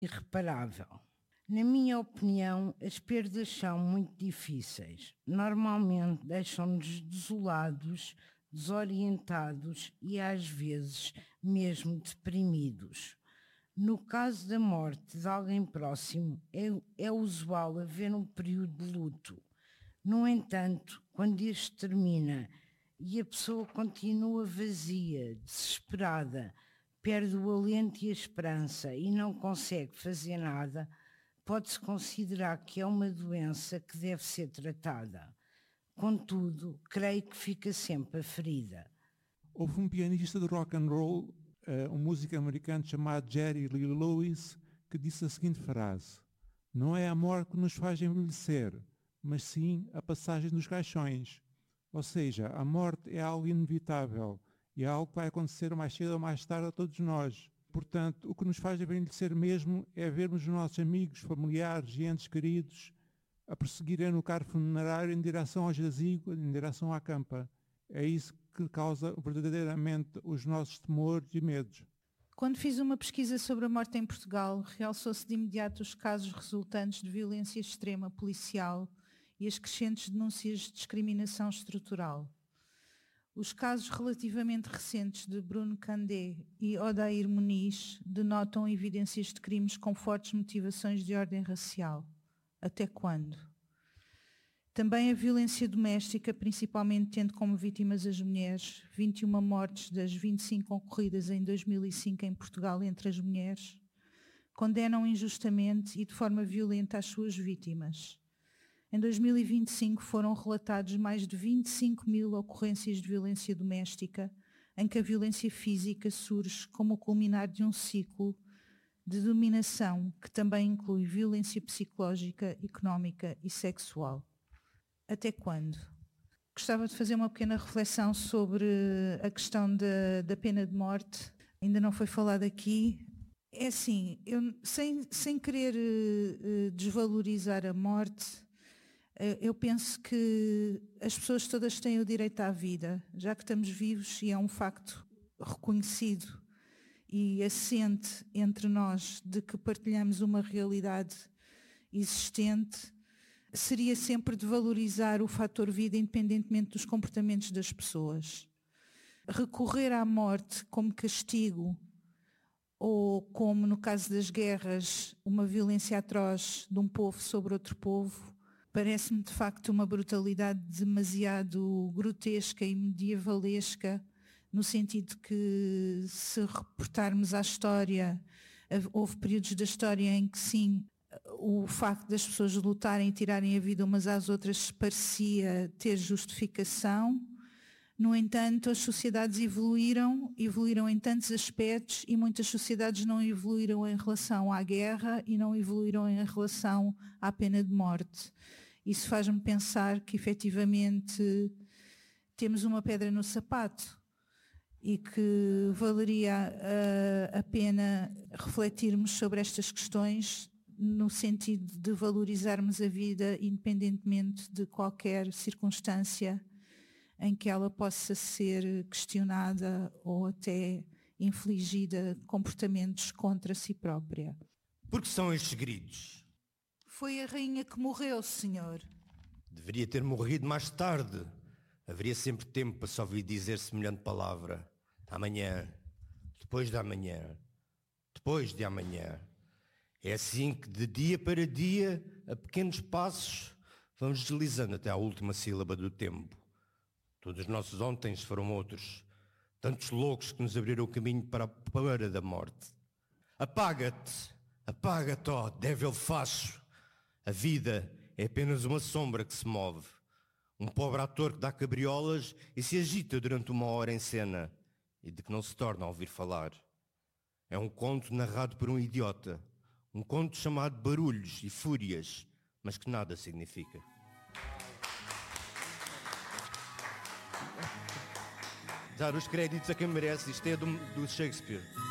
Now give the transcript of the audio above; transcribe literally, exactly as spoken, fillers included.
irreparável. Na minha opinião, as perdas são muito difíceis. Normalmente deixam-nos desolados, desorientados e às vezes mesmo deprimidos. No caso da morte de alguém próximo, é, é usual haver um período de luto. No entanto, quando este termina e a pessoa continua vazia, desesperada, perde o alento e a esperança e não consegue fazer nada, pode-se considerar que é uma doença que deve ser tratada. Contudo, creio que fica sempre a ferida. Houve um pianista de rock and roll, um músico americano chamado Jerry Lee Lewis, que disse a seguinte frase: não é a morte que nos faz envelhecer, mas sim a passagem dos caixões. Ou seja, a morte é algo inevitável e é algo que vai acontecer mais cedo ou mais tarde a todos nós. Portanto, o que nos faz envelhecer mesmo é vermos os nossos amigos, familiares e entes queridos a prosseguirem no carro funerário em direção ao jazigo, em direção à campa. É isso que causa verdadeiramente os nossos temores e medos. Quando fiz uma pesquisa sobre a morte em Portugal, realçou-se de imediato os casos resultantes de violência extrema policial e as crescentes denúncias de discriminação estrutural. Os casos relativamente recentes de Bruno Candé e Odair Muniz denotam evidências de crimes com fortes motivações de ordem racial. Até quando? Também a violência doméstica, principalmente tendo como vítimas as mulheres, vinte e uma mortes das vinte e cinco ocorridas em dois mil e cinco em Portugal entre as mulheres, condenam injustamente e de forma violenta as suas vítimas. Em dois mil e vinte e cinco foram relatados mais de vinte e cinco mil ocorrências de violência doméstica, em que a violência física surge como o culminar de um ciclo de dominação que também inclui violência psicológica, económica e sexual. Até quando? Gostava de fazer uma pequena reflexão sobre a questão da, da pena de morte. Ainda não foi falado aqui. É assim, eu, sem, sem querer uh, desvalorizar a morte, eu penso que as pessoas todas têm o direito à vida, já que estamos vivos e é um facto reconhecido e assente entre nós de que partilhamos uma realidade existente, seria sempre de valorizar o fator vida independentemente dos comportamentos das pessoas. Recorrer à morte como castigo ou, como no caso das guerras, uma violência atroz de um povo sobre outro povo, parece-me de facto uma brutalidade demasiado grotesca e medievalesca, no sentido que, se reportarmos à história, houve períodos da história em que sim, o facto das pessoas lutarem e tirarem a vida umas às outras parecia ter justificação. No entanto, as sociedades evoluíram, evoluíram em tantos aspectos e muitas sociedades não evoluíram em relação à guerra e não evoluíram em relação à pena de morte. Isso faz-me pensar que efetivamente temos uma pedra no sapato e que valeria a, a pena refletirmos sobre estas questões no sentido de valorizarmos a vida independentemente de qualquer circunstância em que ela possa ser questionada ou até infligida comportamentos contra si própria. Por que são estes gritos? Foi a rainha que morreu, senhor. Deveria ter morrido mais tarde. Haveria sempre tempo para se ouvir dizer semelhante palavra. Amanhã, depois de amanhã, depois de amanhã. É assim que de dia para dia, a pequenos passos, vamos deslizando até à última sílaba do tempo. Todos os nossos ontens foram outros, tantos loucos que nos abriram o caminho para a poeira da morte. Apaga-te, apaga-te, ó débil facho. A vida é apenas uma sombra que se move. Um pobre ator que dá cabriolas e se agita durante uma hora em cena e de que não se torna a ouvir falar. É um conto narrado por um idiota, um conto chamado Barulhos e Fúrias, mas que nada significa. Dar os créditos a quem merece, isto é do, do Shakespeare.